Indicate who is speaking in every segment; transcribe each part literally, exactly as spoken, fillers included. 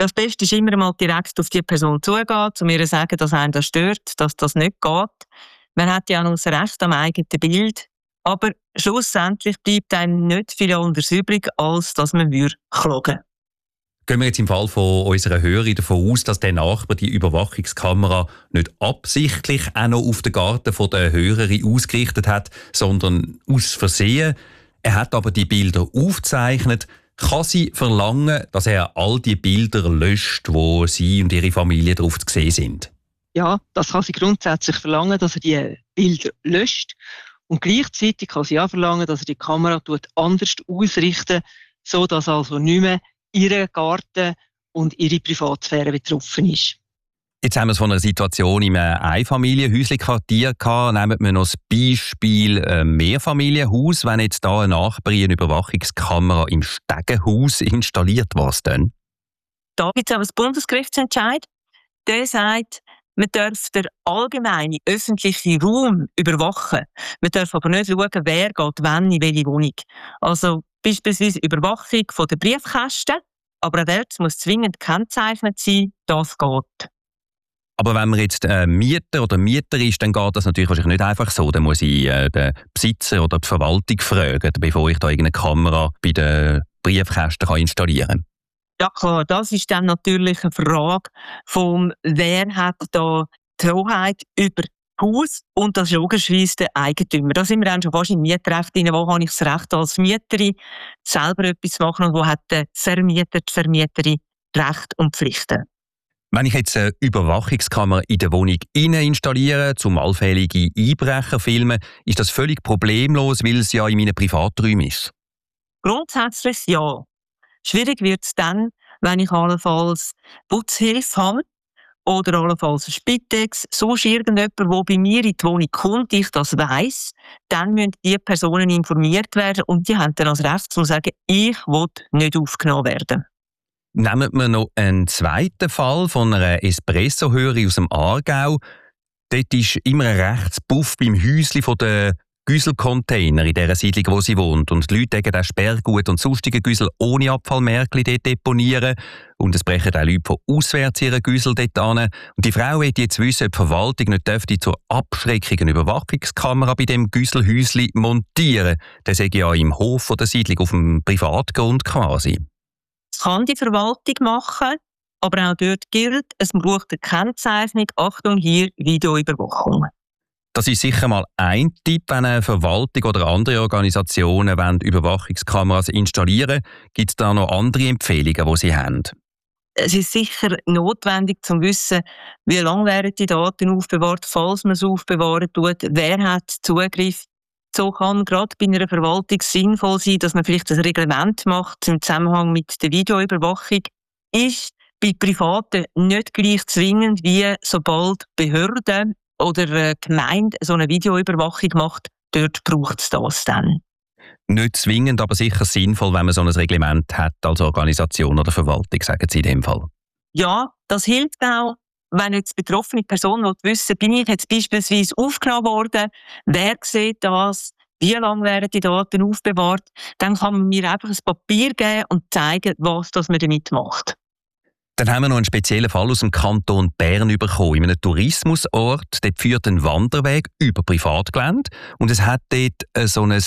Speaker 1: Das Beste ist immer mal direkt auf die Person zugehen, zu mir sagen, dass einen das stört, dass das nicht geht. Man hat ja auch noch das Recht am eigenen Bild. Aber schlussendlich bleibt einem nicht viel anderes übrig, als dass man klagen würde.
Speaker 2: Gehen wir jetzt im Fall von unserer Hörerin davon aus, dass der Nachbar die Überwachungskamera nicht absichtlich auch noch auf den Garten von der Hörerin ausgerichtet hat, sondern aus Versehen. Er hat aber die Bilder aufgezeichnet. Kann sie verlangen, dass er all die Bilder löscht, wo sie und ihre Familie drauf zu sehen sind?
Speaker 1: Ja, das kann sie grundsätzlich verlangen, dass er die Bilder löscht. Und gleichzeitig kann sie auch verlangen, dass er die Kamera anders ausrichten, sodass also nicht mehr ihr Garten und ihre Privatsphäre betroffen ist.
Speaker 2: Jetzt haben wir es von einer Situation in einem Einfamilienhäuschen-Quartier gehabt. Nehmen wir noch das Beispiel äh, Mehrfamilienhaus. Wenn jetzt da eine Nachbarin eine Überwachungskamera im Stegenhaus installiert, was dann?
Speaker 1: Da gibt es auch einen Bundesgerichtsentscheid. Der sagt, man darf den allgemeinen öffentlichen Raum überwachen. Man darf aber nicht schauen, wer geht wann in welche Wohnung. Also beispielsweise Überwachung von der Briefkästen, aber auch dort muss zwingend gekennzeichnet sein, das geht.
Speaker 2: Aber wenn man jetzt äh, Mieter oder Mieter ist, dann geht das natürlich wahrscheinlich nicht einfach so. Dann muss ich äh, den Besitzer oder die Verwaltung fragen, bevor ich da irgendeine Kamera bei den Briefkästen kann installieren kann.
Speaker 1: Ja klar, das ist dann natürlich eine Frage von, wer hat da die Hoheit über das Haus und das ist logischerweise der Eigentümer. Da sind wir dann schon fast im Mietrecht drin, wo habe ich das Recht als Mieterin selber etwas zu machen und wo hat der Vermieter, die Vermieterin Recht und Pflichten.
Speaker 2: Wenn ich jetzt eine Überwachungskamera in der Wohnung innen installiere, zum allfällige Einbrecher filmen, ist das völlig problemlos, weil es ja in meinen Privaträumen ist?
Speaker 1: Grundsätzlich ja. Schwierig wird es dann, wenn ich allenfalls Putzhilfe habe oder allenfalls eine Spitex, sonst irgendjemand, der bei mir in die Wohnung kommt, ich das weiss, dann müssen diese Personen informiert werden und die haben dann das Recht zu sagen, ich will nicht aufgenommen werden.
Speaker 2: Nehmen wir noch einen zweiten Fall von einer Espresso-Hörerin aus dem Aargau. Dort ist immer ein Rechtspuff beim Häuschen von der Güsselcontainer in dieser Siedlung, wo sie wohnt. Und die Leute legen auch Sperrgut und sonstige Güssel ohne Abfallmärkli dort deponieren. Und es brechen auch Leute von auswärts ihre Güssel dort an. Und die Frau will jetzt wissen, ob die Verwaltung nicht dürfte zur Abschreckung eine Überwachungskamera bei dem Güsselhäuschen montieren. Das sei ja im Hof der Siedlung auf dem Privatgrund quasi.
Speaker 1: Das kann die Verwaltung machen, aber auch dort gilt, es braucht eine Kennzeichnung, Achtung hier, Videoüberwachung.
Speaker 2: Das ist sicher mal ein Tipp, wenn eine Verwaltung oder andere Organisationen wollen, Überwachungskameras installieren. Gibt es da noch andere Empfehlungen, die Sie haben?
Speaker 1: Es ist sicher notwendig zu wissen, wie lange werden die Daten aufbewahrt, falls man sie aufbewahren tut, wer hat Zugriff. So kann gerade bei einer Verwaltung sinnvoll sein, dass man vielleicht ein Reglement macht im Zusammenhang mit der Videoüberwachung. Ist bei Privaten nicht gleich zwingend, wie sobald Behörden oder eine Gemeinde so eine Videoüberwachung macht, dort braucht es das dann.
Speaker 2: Nicht zwingend, aber sicher sinnvoll, wenn man so ein Reglement hat als Organisation oder Verwaltung, sagen Sie in dem Fall.
Speaker 1: Ja, das hilft auch. Wenn jetzt die betroffene Person wissen will, bin ich jetzt beispielsweise aufgenommen worden, wer sieht das, wie lange werden die Daten aufbewahrt, dann kann man mir einfach ein Papier geben und zeigen, was das man damit macht.
Speaker 2: Dann haben wir noch einen speziellen Fall aus dem Kanton Bern bekommen. In einem Tourismusort, dort führt ein Wanderweg über Privatgelände und es hat dort so ein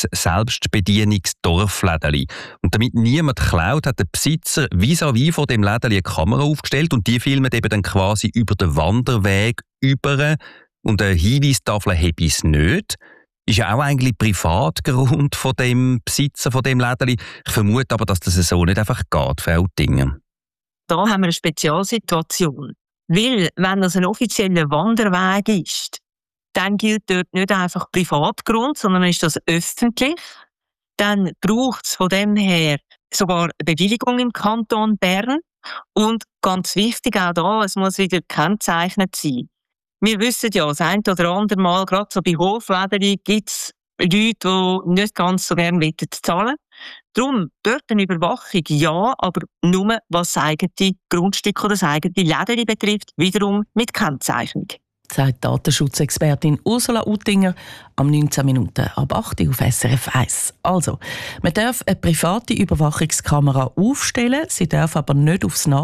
Speaker 2: Selbstbedienungsdorflädeli. Und damit niemand klaut, hat der Besitzer vis-à-vis von dem Lädeli eine Kamera aufgestellt und die filmen eben dann quasi über den Wanderweg über und eine Hinweistafel habe es nicht. Ist ja auch eigentlich Privatgrund von dem Besitzer von dem Lädeli. Ich vermute aber, dass das so nicht einfach geht, Frau Dinger.
Speaker 1: Da haben wir eine Spezialsituation. Weil, wenn das ein offizieller Wanderweg ist, dann gilt dort nicht einfach Privatgrund, sondern ist das öffentlich. Dann braucht es von dem her sogar eine Bewilligung im Kanton Bern. Und ganz wichtig auch da, es muss wieder gekennzeichnet sein. Wir wissen ja, das ein oder andere Mal, gerade so bei Hoflädeli, gibt es Leute, die nicht ganz so gerne zahlen. Darum, dort eine Überwachung ja, aber nur was das eigene Grundstück oder das eigene Lädeli betrifft, wiederum mit Kennzeichnung.
Speaker 3: Sagt Datenschutzexpertin Ursula Uttinger am neunzehn Minuten ab acht Uhr auf S R F eins. Also, man darf eine private Überwachungskamera aufstellen, sie darf aber nicht aufs